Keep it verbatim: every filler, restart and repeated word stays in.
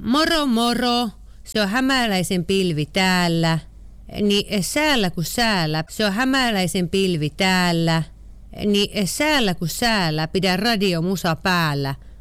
Moro moro, se on hämäläisen pilvi täällä. Niin säällä kuin säällä, se on hämäläisen pilvi täällä. Niin säällä kuin säällä, pidä radiomusa päällä.